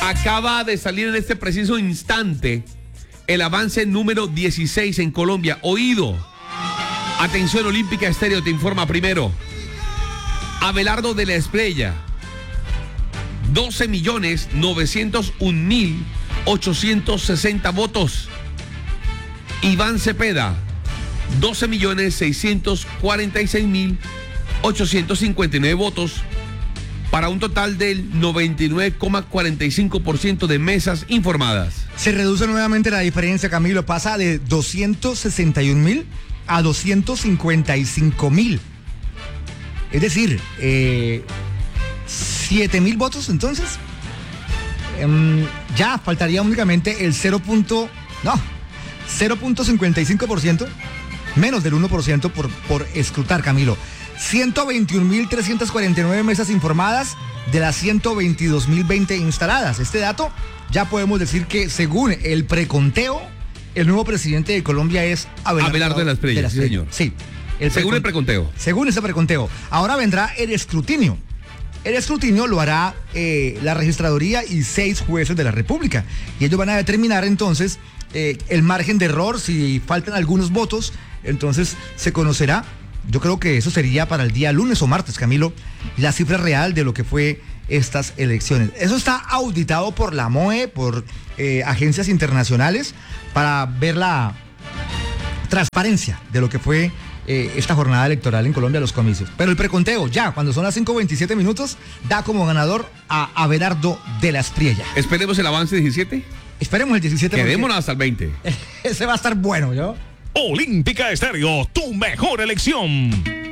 Acaba de salir en este preciso instante el avance número 16 en Colombia. Oído. Atención, Olímpica Estéreo te informa primero. Abelardo de la Espriella, 12.901.860 votos. Iván Cepeda, 12.646.859 votos, para un total del 99,45% de mesas informadas. Se reduce nuevamente la diferencia, Camilo, pasa de 261.000 a 255.000. Es decir, 7.000 votos entonces. Ya faltaría únicamente el 0.55%, menos del 1% por escrutar, Camilo. 121.349 mesas informadas de las 122.020 instaladas. Este dato ya podemos decir que, según el preconteo, el nuevo presidente de Colombia es Abelardo de la Espriella, sí, señor. Sí. Según el preconteo. Según ese preconteo. Ahora vendrá el escrutinio. El escrutinio lo hará la registraduría y 6 jueces de la República. Y ellos van a determinar entonces el margen de error. Si faltan algunos votos, entonces se conocerá. Yo creo que eso sería para el día lunes o martes, Camilo, la cifra real de lo que fue estas elecciones. Eso está auditado por la MOE, por agencias internacionales, para ver la transparencia de lo que fue esta jornada electoral en Colombia, los comicios. Pero el preconteo, ya, cuando son las 5:27 minutos, da como ganador a Abelardo de la Espriella. ¿Esperemos el avance 17? Esperemos el 17. Quedémonos hasta el 20. Ese va a estar bueno, ¿yo? Olímpica Estéreo, tu mejor elección.